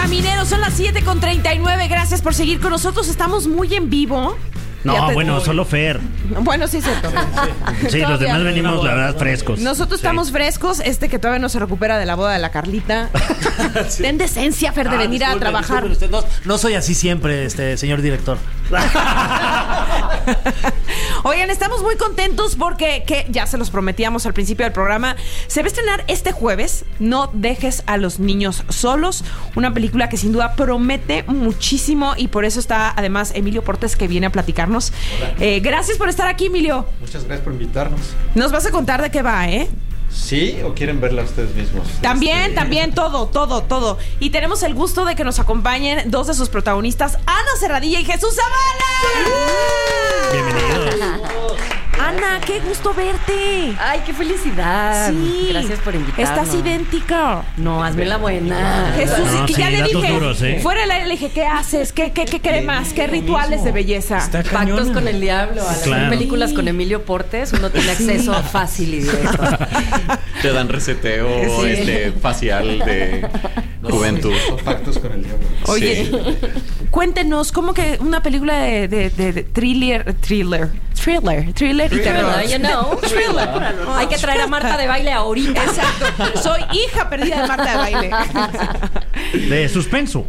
Camineros, son las 7:39. Gracias por seguir con nosotros. Estamos muy en vivo. No, bueno, solo Fer. Bueno, sí es cierto. Sí, los demás venimos, la verdad, frescos. Nosotros estamos frescos. Que todavía no se recupera de la boda de la Carlita. Sí. Ten decencia, Fer, de venir a trabajar. Usted, no soy así siempre, señor director. Oigan, estamos muy contentos porque ya se los prometíamos al principio del programa. Se va a estrenar este jueves No dejes a los niños solos. Una película que sin duda promete muchísimo y por eso está además Emilio Portes, que viene a platicarnos. Gracias por estar aquí, Emilio. Muchas gracias por invitarnos. Nos vas a contar de qué va, ¿eh? ¿Sí? ¿O quieren verla ustedes mismos? También, todo. Y tenemos el gusto de que nos acompañen dos de sus protagonistas, Ana Serradilla y Jesús Zavala. Bienvenidos. Ana, qué gusto verte. Ay, qué felicidad. Sí. Gracias por invitarnos. Estás idéntica. No, hazme la buena. Jesús, No, que sí, ya le datos dije, duros, ¿eh? fuera del aire le dije, ¿qué haces? ¿Qué cremas? ¿Qué rituales de belleza? Está Pactos cañón. con el diablo. Al Claro. hacer películas con Emilio Portes, uno tiene acceso fácil y directo. Te dan reseteo facial de juventud. Son pactos con el diablo. Oye, Sí. cuéntenos, ¿cómo que una película de thriller y terror? You know. Thriller. Hay que traer a Marta de baile ahorita. Exacto. Soy hija perdida de Marta de baile. De suspenso.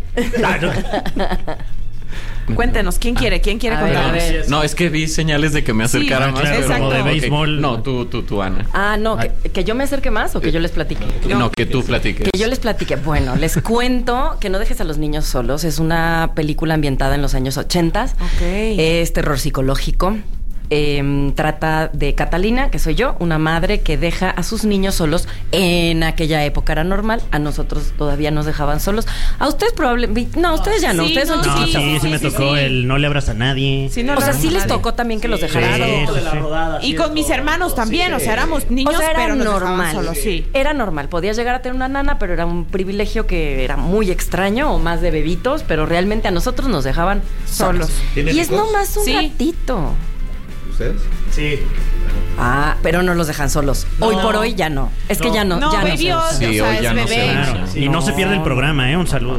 Cuéntenos, ¿quién quiere A ver, contarnos? No, es que vi señales de que me acercara Sí, más. claro, pero como de ok. béisbol. No, tú, Ana. Ah, no, que yo me acerque más o que yo les platique. No, que tú platiques. Que yo les platique. Bueno, les cuento que No dejes a los niños solos. Es una película ambientada en los años 80. Ok. Es terror psicológico. Trata de Catalina, que soy yo, una madre que deja a sus niños solos. En aquella época era normal. A nosotros todavía nos dejaban solos. A ustedes probablemente... No, ustedes ya no. Sí, Ustedes son no, No, chiquitos. sí me tocó el no le abras a nadie. Sí, no, O sea, no, sí les nadie. tocó también que los dejaran Sí, solos. De la rodada, Y con mis hermanos también, o sea, éramos niños, O sea, era pero nos dejaban normal. solos, sí. Era normal. Podías llegar a tener una nana, pero era un privilegio que era muy extraño, o más de bebitos, pero realmente a nosotros nos dejaban solos. ¿Tienen Y es hijos? nomás un Sí. ratito. ¿Ustedes? Sí. Ah, pero no los dejan solos. Hoy por hoy ya no. Es que ya no. No, ya baby, no o se sea, Sí, hoy ya es no bebé. se usa. Claro. Y no se pierde el programa, Un saludo.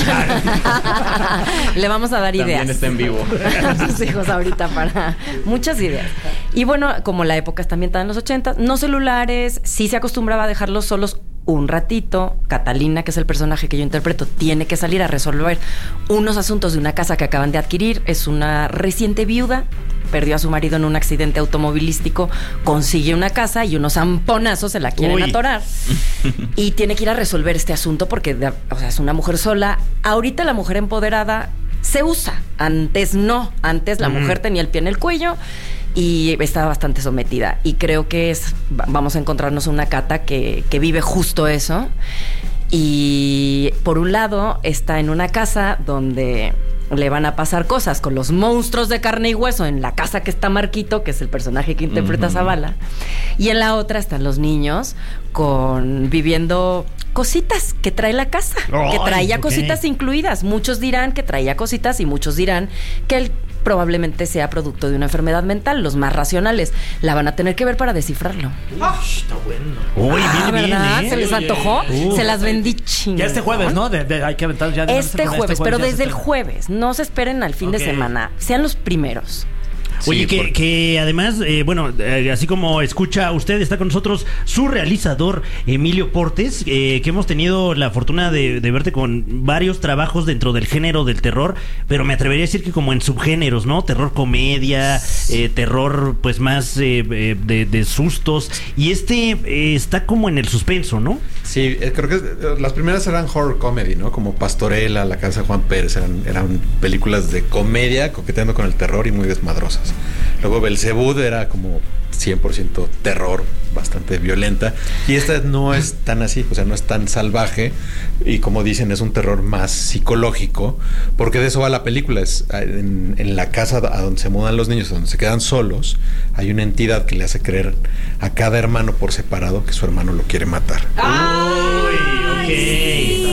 Le vamos a dar También ideas está en vivo. a sus hijos ahorita para muchas ideas. Y bueno, como la época está ambientada en los 80, no celulares, sí se acostumbraba a dejarlos solos un ratito. Catalina, que es el personaje que yo interpreto, tiene que salir a resolver unos asuntos de una casa que acaban de adquirir. Es una reciente viuda, perdió a su marido en un accidente automovilístico, consigue una casa y unos zamponazos se la quieren Uy. atorar. Y tiene que ir a resolver este asunto porque, o sea, es una mujer sola. Ahorita la mujer empoderada se usa. Antes no. Antes la mujer tenía el pie en el cuello y estaba bastante sometida. Y creo que vamos a encontrarnos una Cata que vive justo eso. Y por un lado está en una casa donde le van a pasar cosas con los monstruos de carne y hueso en la casa que está Marquito, que es el personaje que interpreta Zavala. Y en la otra están los niños viviendo cositas que trae la casa, Ay, que traía ok. cositas incluidas. Muchos dirán que traía cositas y muchos dirán que él probablemente sea producto de una enfermedad mental. Los más racionales la van a tener que ver para descifrarlo. Está bueno. Uy, viene ¿Verdad? bien, ¿Se les antojó? Se las vendí chingón. Ya este jueves, ¿no? Hay que aventar ya. Este jueves, pero ya se desde el estrena. jueves. No se esperen al fin de Ok. semana. Sean los primeros. Oye, Sí, porque- que además, así como escucha usted, está con nosotros su realizador, Emilio Portes, que hemos tenido la fortuna de verte con varios trabajos dentro del género del terror, pero me atrevería a decir que como en subgéneros, ¿no? Terror comedia, terror pues más de sustos, y está como en el suspenso, ¿no? Sí, creo que las primeras eran horror comedy, ¿no? Como Pastorela, La Casa de Juan Pérez, eran películas de comedia coqueteando con el terror y muy desmadrosas. Luego Belzebú era como 100% terror, bastante violenta. Y esta no es tan así, o sea, no es tan salvaje. Y como dicen, es un terror más psicológico, porque de eso va la película. Es en la casa a donde se mudan los niños, donde se quedan solos, hay una entidad que le hace creer a cada hermano por separado que su hermano lo quiere matar. ¡Ay, ok. sí!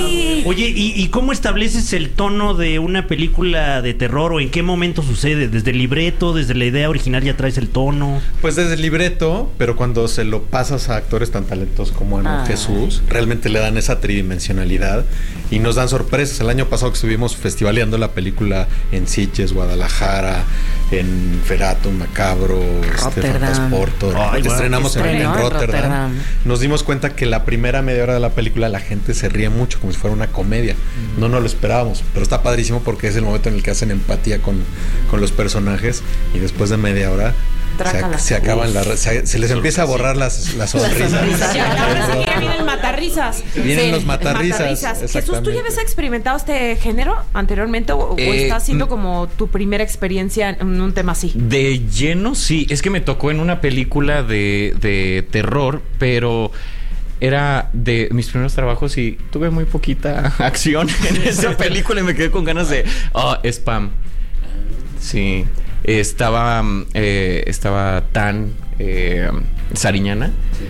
Oye, ¿y cómo estableces el tono de una película de terror o en qué momento sucede? ¿Desde el libreto, desde la idea original ya traes el tono? Pues desde el libreto, pero cuando se lo pasas a actores tan talentosos como Ana Jesús, realmente le dan esa tridimensionalidad y nos dan sorpresas. El año pasado que estuvimos festivaleando la película en Sitges, Guadalajara, en Feratum, Macabro, Fantasporto, estrenamos en Rotterdam. Nos dimos cuenta que la primera media hora de la película la gente se ríe mucho como si fuera una comedia. No nos lo esperábamos, pero está padrísimo porque es el momento en el que hacen empatía con los personajes y después de media hora se acaban se les empieza a borrar las sonrisas. Ahora sí que ya vienen matarrisas. Vienen los matarrisas. Jesús, ¿tú ya habías experimentado este género anteriormente o está siendo como tu primera experiencia en un tema así? De lleno, sí. Es que me tocó en una película de terror, pero era de mis primeros trabajos y tuve muy poquita acción en esa película y me quedé con ganas de spam. Sí. Estaba tan Sariñana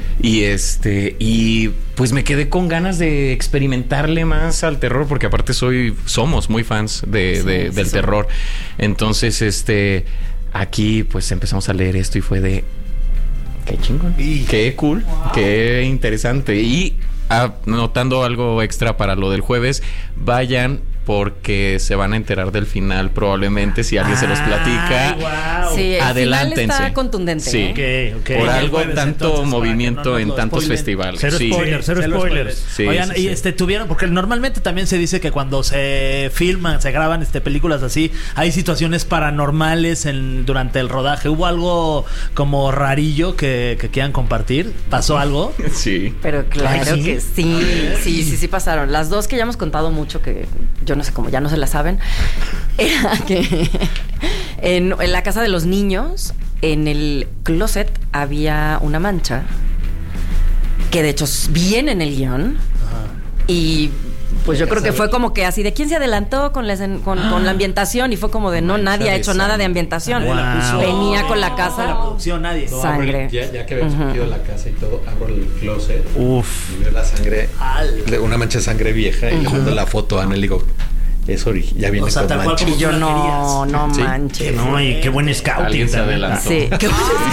y pues me quedé con ganas de experimentarle más al terror porque aparte somos muy fans del terror. Entonces aquí pues empezamos a leer esto y fue de qué chingón, qué cool, qué interesante. Y anotando algo extra para lo del jueves, vayan porque se van a enterar del final probablemente si alguien se los platica. Wow. Sí, el adelántense. Final está contundente. Sí. Okay. Por algo tanto entonces, movimiento en tantos spoilen. festivales. Cero spoilers. Sí, Oigan, sí. y tuvieron, porque normalmente también se dice que cuando se filman, se graban películas así, hay situaciones paranormales durante el rodaje. ¿Hubo algo como rarillo que quieran compartir? ¿Pasó algo? Sí. Pero claro ¿sí? que sí pasaron. Las dos que ya hemos contado mucho, que yo no sé cómo ya no se la saben, era que en la casa de los niños, en el closet había una mancha que de hecho viene en el guión. Y pues yo creo que fue como que así de quién se adelantó con la ambientación y fue como de no, nadie ha hecho nada de ambientación. Wow. Venía con la La casa producción, nadie. sangre. Ya que habíamos metido la casa y todo, abro el closet. Uf. Y veo la sangre, una mancha de sangre vieja y le mando la foto a Ana y le digo, es original, ya viene O sea, con tal cual mancha. como Y yo tú la no Sí. manches. No, y qué buen scouting. Alguien se también. adelantó. Sí, qué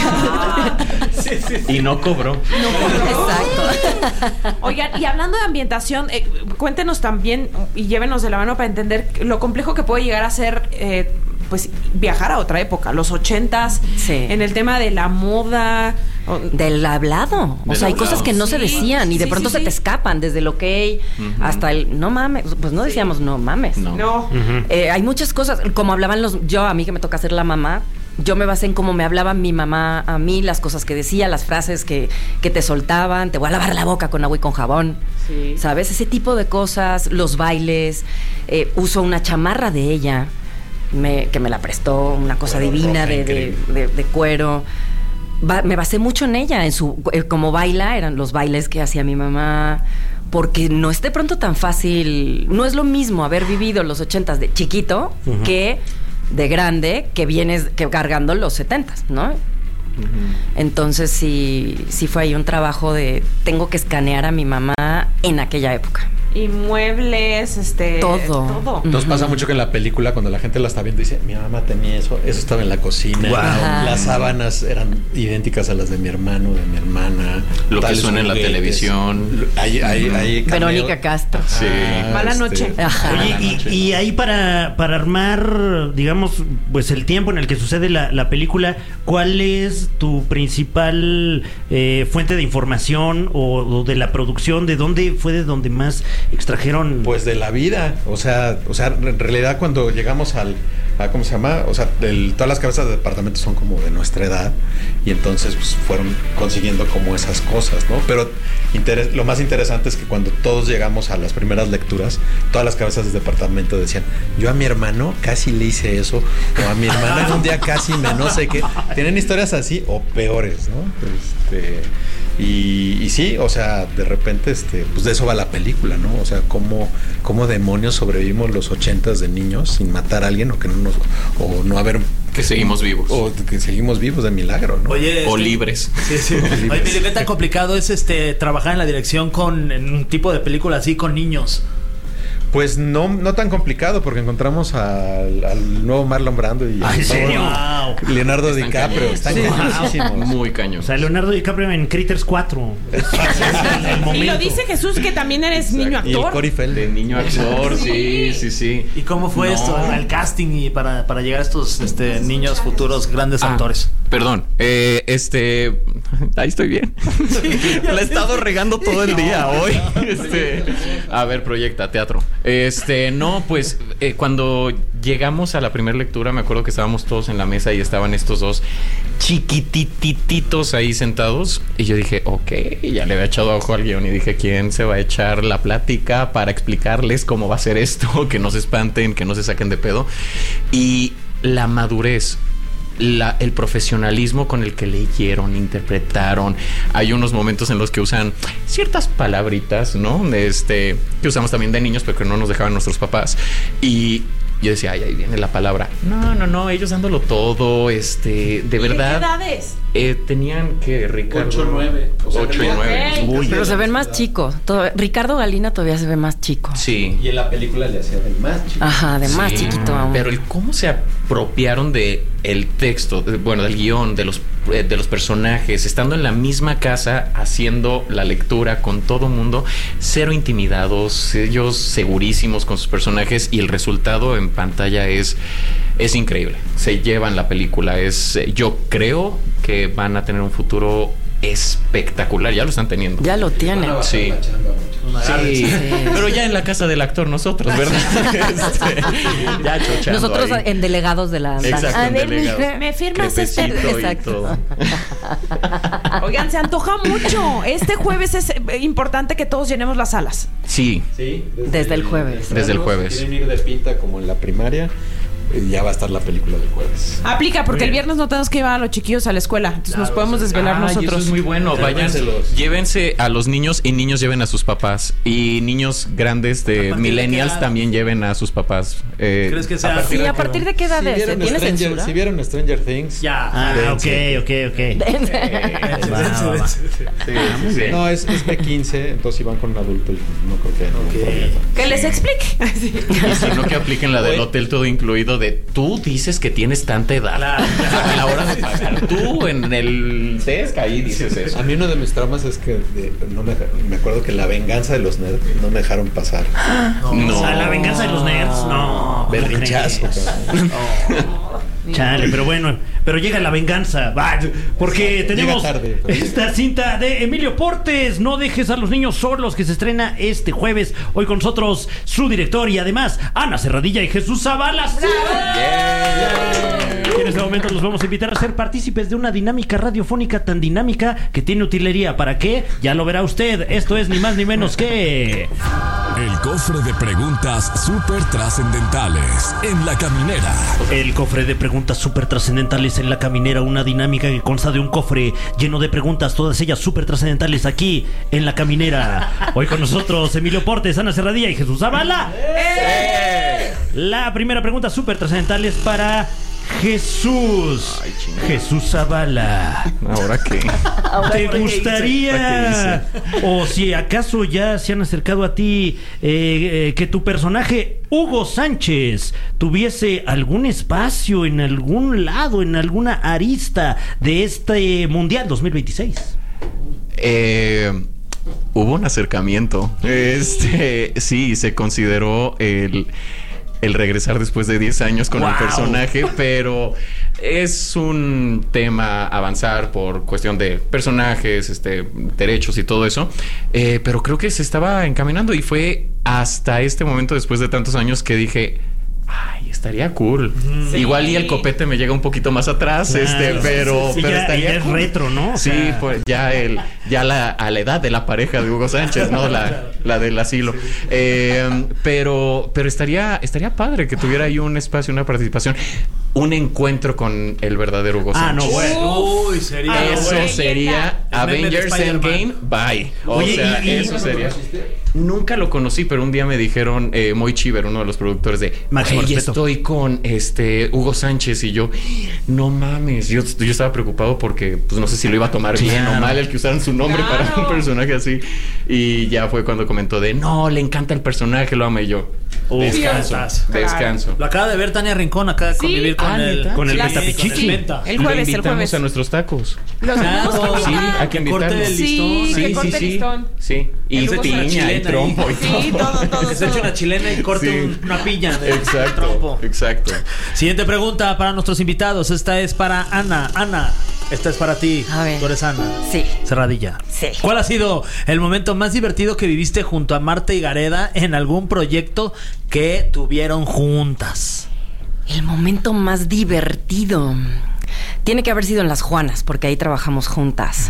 Y no cobró. exacto. Oigan, y hablando de ambientación, cuéntenos también y llévenos de la mano para entender lo complejo que puede llegar a ser pues viajar a otra época, los 80s, Sí. en el tema de la moda. Del hablado. O sea, hay cosas que no se decían y de pronto se te escapan, desde el ok hasta el no mames. Pues no decíamos no mames. No. Hay muchas cosas, como hablaban a mí que me toca ser la mamá, yo me basé en cómo me hablaba mi mamá a mí, las cosas que decía, las frases que te soltaban, te voy a lavar la boca con agua y con jabón, Sí. ¿sabes? Ese tipo de cosas, los bailes, uso una chamarra de ella, que me la prestó, una cosa Cuero divina roja, de cuero. Me basé mucho en ella, en como baila, eran los bailes que hacía mi mamá, porque no es de pronto tan fácil, no es lo mismo haber vivido los 80s de chiquito que de grande, que vienes cargando los 70s, ¿no? Entonces sí fue ahí un trabajo de tengo que escanear a mi mamá en aquella época. Y muebles, Todo. Nos pasa mucho que en la película, cuando la gente la está viendo, dice, mi mamá tenía eso estaba en la cocina. Wow. Las sábanas eran idénticas a las de mi hermano, de mi hermana. Lo que tales suena en la juguetes. televisión. Hay Verónica Castro. Sí. Mala noche. Ajá. Oye, y ahí para armar, digamos, pues el tiempo en el que sucede la película, ¿cuál es tu principal fuente de información o de la producción? ¿De dónde fue de donde más extrajeron? Pues de la vida, o sea, en realidad cuando llegamos a ¿cómo se llama? O sea, todas las cabezas de departamento son como de nuestra edad y entonces pues fueron consiguiendo como esas cosas, ¿no? Pero lo más interesante es que cuando todos llegamos a las primeras lecturas, todas las cabezas de departamento decían, yo a mi hermano casi le hice eso, o a mi hermana en un día casi no sé qué. Tienen historias así o peores, ¿no? Y sí, o sea, de repente, pues de eso va la película, ¿no? O sea, cómo demonios sobrevivimos los 80s de niños sin matar a alguien o no haber... Que seguimos vivos. O que seguimos vivos de milagro, ¿no? Oye, O libres. Sí. Oye, Emilio, ¿qué tan complicado es trabajar en la dirección en un tipo de película así con niños? Pues no tan complicado, porque encontramos al nuevo Marlon Brando y ¿En serio? Leonardo Están DiCaprio. cañones. Están Sí. cañoncísimos. Muy cañón. O sea, Leonardo DiCaprio en Critters 4. Es el Y momento. lo dice Jesús que también eres niño Y el actor. Corey De Feldman. niño actor, sí. ¿Y cómo fue No. esto, el casting y para llegar a estos niños futuros grandes actores? Perdón, ahí estoy bien. La he estado regando todo el día hoy. A ver, proyecta teatro. No, pues cuando llegamos a la primera lectura, me acuerdo que estábamos todos en la mesa y estaban estos dos chiquitititos ahí sentados. Y yo dije, ok, ya le había echado ojo al guión y dije, ¿quién se va a echar la plática para explicarles cómo va a ser esto? Que no se espanten, que no se saquen de pedo. Y la madurez, el profesionalismo con el que leyeron, interpretaron. Hay unos momentos en los que usan ciertas palabritas, ¿no? Que usamos también de niños, pero que no nos dejaban nuestros papás. Y yo decía, ay, ahí viene la palabra. No, ellos dándolo todo, de verdad. ¿De qué edades? Tenían que, Ricardo. 8 o 9. 8 y 9. Ok. Uy, Pero se ven más chicos. Ricardo Galina todavía se ve más chico. sí. Y en la película le hacía del más chico. Ajá, de más Sí, chiquito aún. pero el cómo se apropiaron de el texto, del guión, de los personajes, estando en la misma casa, haciendo la lectura con todo mundo, cero intimidados, ellos segurísimos con sus personajes, y el resultado en pantalla es increíble. Se llevan la película. Yo creo que van a tener un futuro espectacular. Ya lo están teniendo. Ya lo tienen. Sí. Sí, pero ya en la casa del actor nosotros, ¿verdad? Ya chochando Nosotros ahí. en delegados de la Exacto, A en ver, delegados. ¿Me firmas Crepecito y Exacto. todo. Oigan, se antoja mucho. Este jueves es importante que todos llenemos las salas. Sí, Sí, Desde el jueves. Desde el jueves. Quieren ir de pinta como en la primaria. Ya va a estar la película del jueves. Aplica, porque Muy el bien. viernes no tenemos que llevar a los chiquillos a la escuela. Entonces nos podemos desvelar Ay, nosotros. eso es muy bueno. Vayan, Llévenselos. llévense a los niños y niños lleven a sus papás. Y niños grandes ¿A de partir de millennials qué edad? también lleven a sus papás. ¿Crees que sea? Sí, ¿a partir de qué edades? ¿Tiene censura? Si vieron Stranger Things. Ya. Ah, ok. Va. Muy bien. No, es B15, entonces si van con un adulto, no creo que haya ningún problema. Que les explique. Sí. Y si no, que apliquen la del hotel todo incluido de tú dices que tienes tanta edad. Claro. A la hora de pagar. Tú en el desk ahí dices eso. A mí uno de mis traumas es que me acuerdo que la venganza de los nerds no me dejaron pasar. No. O sea, la venganza de los nerds, no. Berrinchazo. cabrón. Chale, pero bueno, pero llega la venganza, va, porque tenemos tarde, pero esta cinta de Emilio Portes, No dejes a los niños solos, que se estrena este jueves. Hoy con nosotros su director y además Ana Serradilla y Jesús Zavala. Y en este momento los vamos a invitar a ser partícipes de una dinámica radiofónica tan dinámica que tiene utilería. ¿Para qué? Ya lo verá usted. Esto es ni más ni menos que... El cofre de preguntas súper trascendentales en La Caminera. El cofre de preguntas súper trascendentales en La Caminera, una dinámica que consta de un cofre lleno de preguntas, todas ellas súper trascendentales aquí en La Caminera. Hoy con nosotros Emilio Portes, Ana Serradilla y Jesús Zavala. La primera pregunta súper trascendental es para Jesús. Ay, chingada. Jesús Zavala. ¿Ahora qué? ¿Te gustaría, ¿Qué o si acaso ya se han acercado a ti, que tu personaje Hugo Sánchez tuviese algún espacio en algún lado, en alguna arista de este Mundial 2026? Hubo un acercamiento. Sí, se consideró el regresar después de 10 años con el ¡Wow! personaje, pero es un tema avanzar por cuestión de personajes, derechos y todo eso. Pero creo que se estaba encaminando y fue hasta este momento, después de tantos años, que dije... Ay, estaría cool. Sí. Igual y el copete me llega un poquito más atrás, Claro. pero Sí, ya estaría es cool. retro, ¿no? O Sí, sea, pues a la edad de la pareja de Hugo Sánchez, ¿no? La del asilo. Pero estaría padre que tuviera ahí un espacio, una participación, un encuentro con el verdadero Hugo Ah, Sánchez. no, bueno. Uy, sería. Eso güey. sería El meme de Avengers Spider-Man. Endgame. Bye. Oye, y- eso sería. Nunca lo conocí, pero un día me dijeron, Moy Chiver, uno de los productores, de Máximo "Güey, respeto". estoy con Hugo Sánchez, y yo, no mames, yo estaba preocupado porque pues no sé si lo iba a tomar bien o mal el que usaran su nombre para un personaje así. Y ya fue cuando comentó de no, le encanta el personaje, lo ama, y yo, Descanso. Descanso. Lo acaba de ver Tania Rincón acá Sí. convivir con el Con el Las- Ventapichichi. con el Venta. El Lo jueves, el invitamos jueves. a nuestros tacos. Los tenemos Claro, que Sí, invitar. hay que Que corte invitarlos. el Sí, listón. que corte el listón. Sí. Y El humo piña, y chilena trompo y Sí, todo. todo. Que se eche una chilena y corte Sí. una piña de Exacto. trompo. Exacto. Siguiente pregunta para nuestros invitados. Esta es para Ana. Ana, esta es para ti. A ver. Tú eres Ana. Sí. Cerradilla. Sí. ¿Cuál ha sido el momento más divertido que viviste junto a Marta y Gareda en algún proyecto que tuvieron juntas? El momento más divertido tiene que haber sido en Las Juanas, porque ahí trabajamos juntas.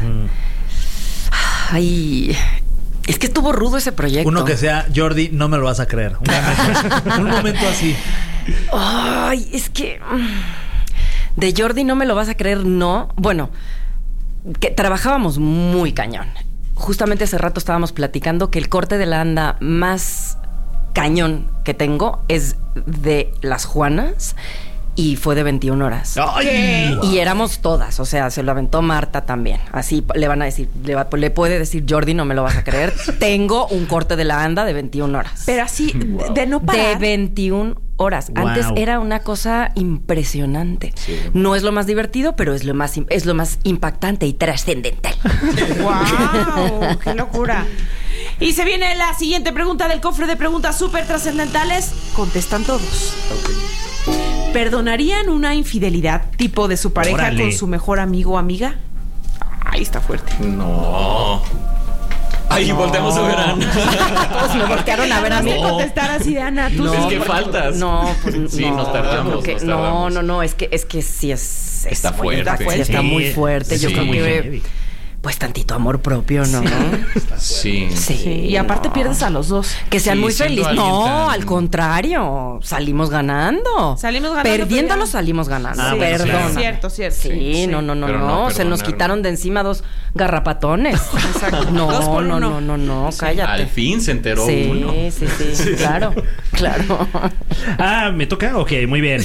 Ay, es que estuvo rudo ese proyecto. Uno que sea Jordi, no me lo vas a creer. Un momento así. Ay, es que de Jordi no me lo vas a creer, no. Bueno, que trabajábamos muy cañón. Justamente hace rato estábamos platicando que el corte de la anda más cañón que tengo es de Las Juanas y fue de 21 horas. ¡Ay! Y éramos todas, o sea, se lo aventó Marta también. Así le van a decir, le puede decir Jordi, no me lo vas a creer. Tengo un corte de la anda de 21 horas. Pero así, de no De parar. 21 horas. Wow. Antes era una cosa impresionante. No es lo más divertido, pero es lo más impactante y trascendental. ¡Wow! ¡Qué locura! Y se viene la siguiente pregunta del cofre de preguntas súper trascendentales. Contestan todos. ¿Perdonarían una infidelidad tipo de su pareja Órale. con su mejor amigo o amiga? Ahí está fuerte. No. Ahí volteamos a ver a Ana. Todos me voltearon a ver a mí. Tienes que contestar así de Ana. Tú No, sí. es que faltas. No, pues Sí, no, nos tardamos, porque- nos tardamos. No, es que sí es Está muy- fuerte. sí, está Sí, muy fuerte. Yo sí. creo Muy que heavy. pues tantito amor propio, ¿no? Sí. Sí. Sí, y aparte no. pierdes a los dos. Que sean Sí, muy siendo felices. alguien No, tan- al contrario. Salimos ganando. Salimos ganando, Perdiéndolo pero ya- salimos ganando. Ah, bueno, Perdona. claro. Cierto. Sí, no. Pero no Se nos perdonar, quitaron no. de encima dos garrapatones. Exacto. No, Dos por uno. no, cállate. Al fin se enteró uno. Sí, claro. Ah, ¿me toca? Ok, muy bien.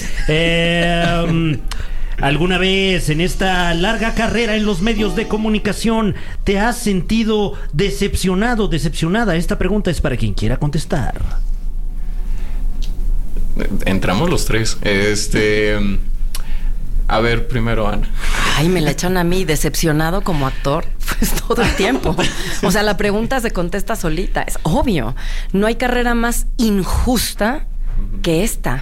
¿Alguna vez en esta larga carrera en los medios de comunicación te has sentido decepcionado, decepcionada? Esta pregunta es para quien quiera contestar. Entramos los tres. A ver, primero Ana. Ay, me la echan a mí decepcionado como actor, pues todo el tiempo. O sea, la pregunta se contesta solita. Es obvio. No hay carrera más injusta que esta.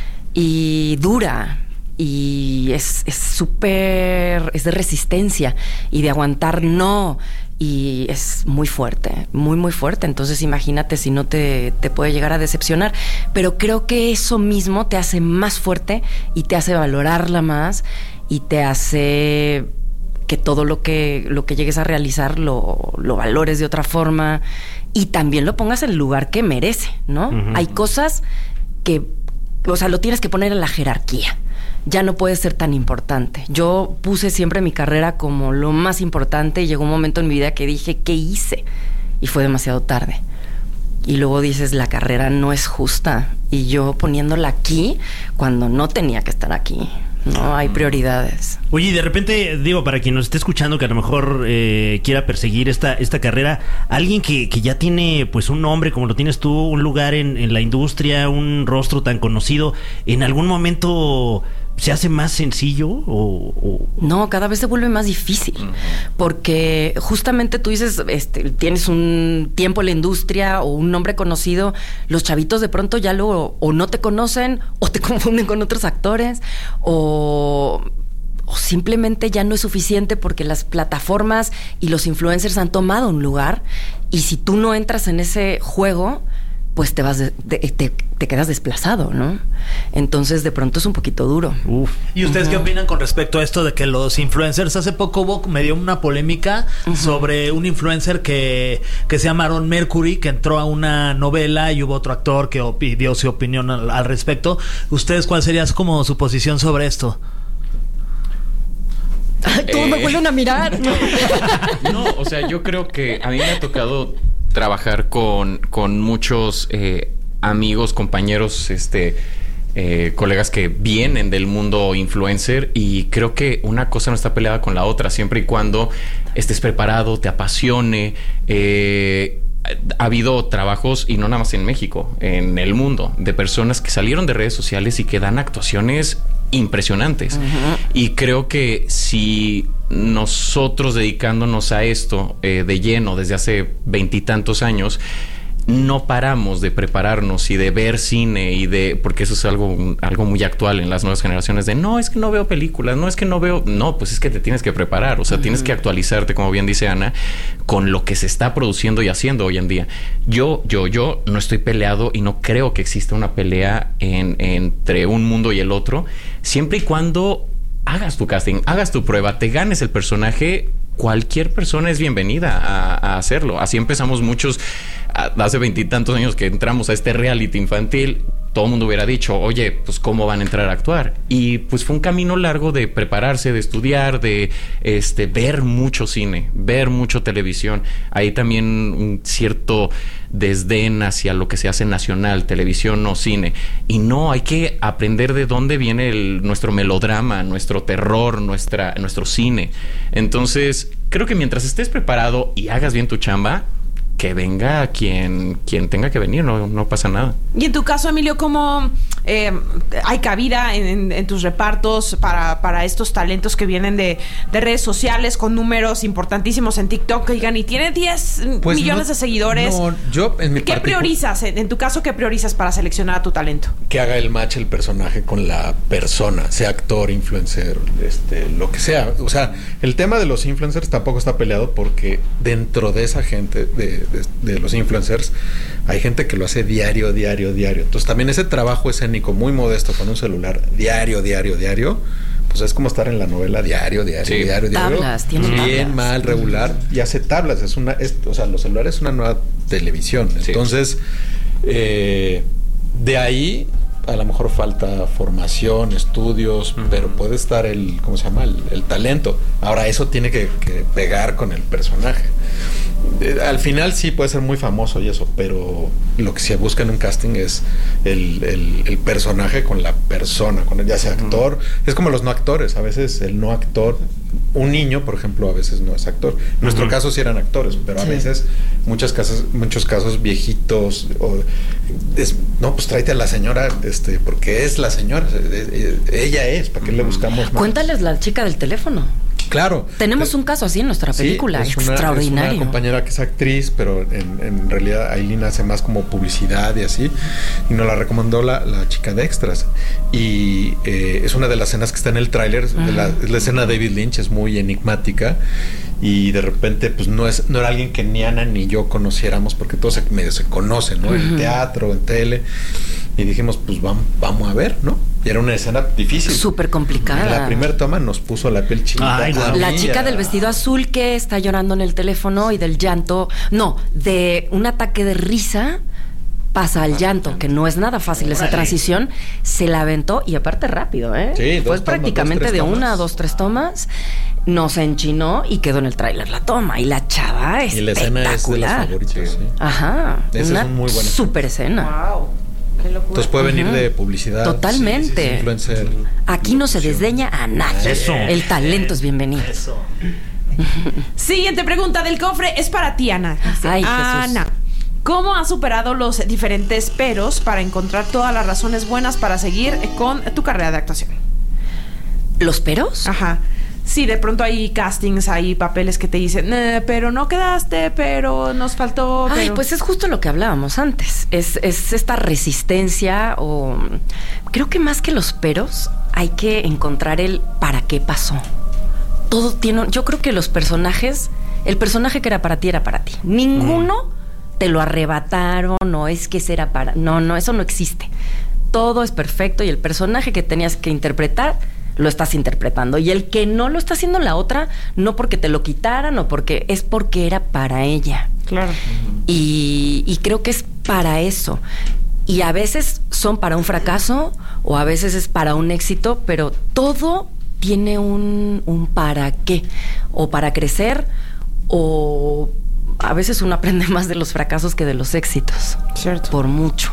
Y dura. Y es súper... Es de resistencia. Y de aguantar no. Y es muy fuerte. Muy fuerte. Entonces imagínate si no te puede llegar a decepcionar. Pero creo que eso mismo te hace más fuerte y te hace valorarla más y te hace que todo lo que llegues a realizar lo valores de otra forma y también lo pongas en el lugar que merece, ¿no? Ujú. Hay cosas que, o sea, lo tienes que poner en la jerarquía. Ya no puede ser tan importante. Yo puse siempre mi carrera como lo más importante y llegó un momento en mi vida que dije, ¿qué hice? Y fue demasiado tarde. Y luego dices, la carrera no es justa. Y yo poniéndola aquí cuando no tenía que estar aquí. No, hay prioridades. Oye, y de repente, digo, para quien nos esté escuchando que a lo mejor quiera perseguir esta carrera, alguien que ya tiene pues un nombre como lo tienes tú, un lugar en la industria, un rostro tan conocido, ¿en algún momento se hace más sencillo o...? No, cada vez se vuelve más difícil. Porque justamente tú dices, tienes un tiempo en la industria o un nombre conocido, los chavitos de pronto ya luego o no te conocen o te confunden con otros actores o simplemente ya no es suficiente porque las plataformas y los influencers han tomado un lugar y si tú no entras en ese juego, pues te quedas desplazado, ¿no? Entonces de pronto es un poquito duro. Uf. ¿Y ustedes qué opinan con respecto a esto de que los influencers, hace poco me dio una polémica sobre un influencer que se llama Aaron Mercury, que entró a una novela y hubo otro actor que dio su opinión al respecto? ¿Ustedes cuál sería como su posición sobre esto? Todos me vuelven a mirar. No, o sea, yo creo que a mí me ha tocado trabajar con muchos amigos, compañeros, colegas que vienen del mundo influencer y creo que una cosa no está peleada con la otra siempre y cuando estés preparado, te apasione. ha habido trabajos, y no nada más en México, en el mundo, de personas que salieron de redes sociales y que dan actuaciones impresionantes. Y creo que si nosotros dedicándonos a esto de lleno desde hace 20 y tantos años, no paramos de prepararnos y de ver cine porque eso es algo muy actual en las nuevas generaciones, de no, es que no veo películas, no, es que no veo, no, pues es que te tienes que preparar, o sea, tienes que actualizarte, como bien dice Ana, con lo que se está produciendo y haciendo hoy en día. Yo no estoy peleado y no creo que exista una pelea entre un mundo y el otro, siempre y cuando hagas tu casting, hagas tu prueba, te ganes el personaje. Cualquier persona es bienvenida a hacerlo. Así empezamos muchos, hace 20 y tantos años que entramos a este reality infantil. Todo el mundo hubiera dicho, oye, pues ¿cómo van a entrar a actuar? Y pues fue un camino largo de prepararse, de estudiar, de ver mucho cine, ver mucho televisión. Hay también un cierto desdén hacia lo que se hace nacional, televisión o cine. Y no, hay que aprender de dónde viene nuestro melodrama, nuestro terror, nuestro cine. Entonces, creo que mientras estés preparado y hagas bien tu chamba, que venga quien tenga que venir, no pasa nada. Y en tu caso, Emilio, ¿cómo hay cabida en tus repartos para estos talentos que vienen de redes sociales con números importantísimos en TikTok? Oigan, y tiene 10 millones de seguidores. No, yo en mi ¿Qué priorizas? En tu caso, ¿qué priorizas para seleccionar a tu talento? Que haga el match el personaje con la persona, sea actor, influencer, lo que sea. O sea, el tema de los influencers tampoco está peleado, porque dentro de esa gente, de los influencers, hay gente que lo hace diario. Entonces también ese trabajo escénico muy modesto con un celular diario, pues es como estar en la novela diario. Tablas, tiene bien, tablas. mal, regular, y hace tablas. O sea, los celulares es una nueva televisión. Sí. Entonces, de ahí a lo mejor falta formación, estudios, pero puede estar el talento. Ahora, eso tiene que pegar con el personaje. Al final sí puede ser muy famoso y eso, pero lo que se busca en un casting es el personaje con la persona, con ya sea actor. Es como los no actores. A veces el no actor, un niño, por ejemplo, a veces no es actor. En nuestro caso sí eran actores, pero a veces muchos casos viejitos, no, pues tráete a la señora, porque es la señora, ella es, ¿para qué le buscamos más? Cuéntales la chica del teléfono. Claro. Tenemos un caso así en nuestra película, sí, extraordinario. Es una compañera que es actriz, pero en realidad Aileen hace más como publicidad y así. Y nos la recomendó la chica de extras. Y es una de las escenas que está en el tráiler. Es la escena de David Lynch, es muy enigmática. Y de repente, pues no era alguien que ni Ana ni yo conociéramos, porque todos medio se conocen, ¿no? En teatro, en tele. Y dijimos, pues vamos a ver, ¿no? Y era una escena difícil. Súper complicada. En la primera toma nos puso la piel chinita. Ay, no. La chica del vestido azul que está llorando en el teléfono y del llanto, de un ataque de risa pasa al llanto, que no es nada fácil esa transición. Se la aventó, y aparte rápido, ¿eh? Sí, fue prácticamente de 1 a 2, 3 tomas. Nos enchinó y quedó en el tráiler la toma. Y la chava es espectacular. Y la escena es de las favoritas, sí. Ajá. Esa una es muy buena. super escena. Wow. Qué locura. Entonces puede venir de publicidad. Totalmente. Influencer. Aquí no se desdeña a nadie. Eso. El talento es bienvenido. Siguiente pregunta del cofre es para ti, Ana. Ay, Jesús. Ana, ¿cómo has superado los diferentes peros para encontrar todas las razones buenas para seguir con tu carrera de actuación? ¿Los peros? Ajá. Sí, de pronto hay castings, hay papeles que te dicen, pero no quedaste, pero nos faltó. Ay, pues es justo lo que hablábamos antes. Es esta resistencia, o creo que más que los peros, hay que encontrar el para qué pasó. Todo tiene. Yo creo que los personajes, el personaje que era para ti, Ninguno te lo arrebataron, o es que será para. No, eso no existe. Todo es perfecto, y el personaje que tenías que interpretar lo estás interpretando, y el que no lo está haciendo la otra, no porque te lo quitaran o porque era para ella. Claro. Y creo que es para eso. Y a veces son para un fracaso, o a veces es para un éxito, pero todo tiene un para qué, o para crecer, o a veces uno aprende más de los fracasos que de los éxitos. Cierto. Por mucho.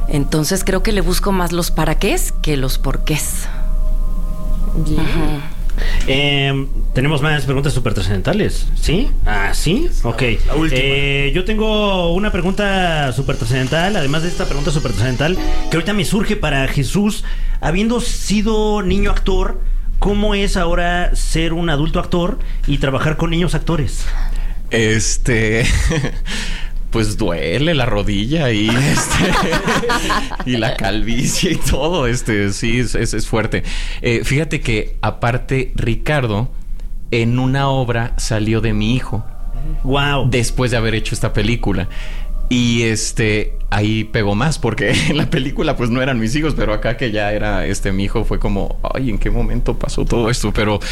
Entonces creo que le busco más los para qués que los por qués. Bien. Tenemos más preguntas súper trascendentales. ¿Sí? Ah, ¿sí? Ok. La última. Yo tengo una pregunta súper trascendental. Además de esta pregunta súper trascendental, que ahorita me surge para Jesús. Habiendo sido niño actor, ¿cómo es ahora ser un adulto actor y trabajar con niños actores? Pues duele la rodilla y y la calvicie y todo. Sí, es fuerte. Fíjate que aparte Ricardo en una obra salió de mi hijo. Wow. Después de haber hecho esta película. Y ahí pegó más porque en la película pues no eran mis hijos, pero acá que ya era mi hijo fue como, ay, ¿en qué momento pasó todo esto? Pero